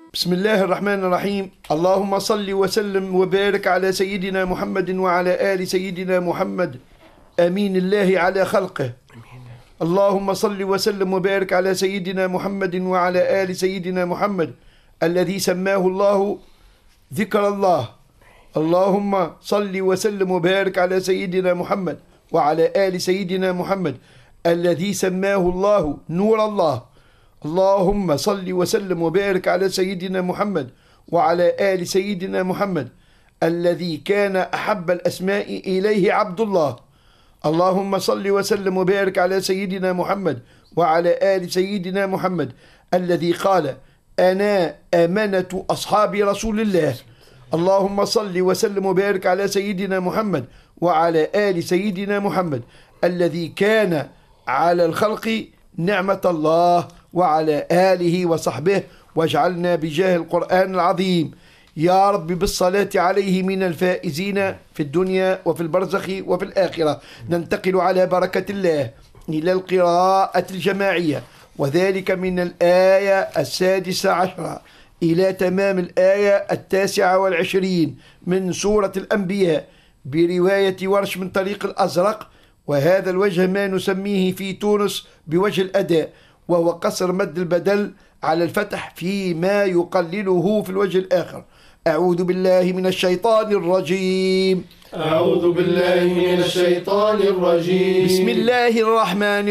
بسم الله الرحمن الرحيم. اللهم صل وسلم وبارك على سيدنا محمد وعلى آل سيدنا محمد أمين الله على خلقه. اللهم صل وسلم وبارك على سيدنا محمد وعلى آل سيدنا محمد الذي سماه الله ذكر الله. اللهم صل وسلم وبارك على سيدنا محمد وعلى آل سيدنا محمد الذي سماه الله نور الله. اللهم صل وسلم وبارك على سيدنا محمد وعلى آل سيدنا محمد الذي كان أحب الأسماء إليه عبد الله. اللهم صل وسلم وبارك على سيدنا محمد وعلى آل سيدنا محمد الذي قال أنا أمنة أصحاب رسول الله. اللهم صل وسلم وبارك على سيدنا محمد وعلى آل سيدنا محمد الذي كان على الخلق نعمة الله وعلى آله وصحبه، واجعلنا بجاه القرآن العظيم يا رب بالصلاة عليه من الفائزين في الدنيا وفي البرزخ وفي الآخرة. ننتقل على بركة الله إلى القراءة الجماعية، وذلك من الآية 16 إلى تمام الآية 29 من سورة الأنبياء برواية ورش من طريق الأزرق. وهذا الوجه ما نسميه في تونس بوجه الأداء، وهو قصر مد البدل على الفتح فيما يقلله في الوجه الآخر. أعوذ بالله من الشيطان الرجيم. أعوذ بالله من الشيطان الرجيم. بسم الله الرحمن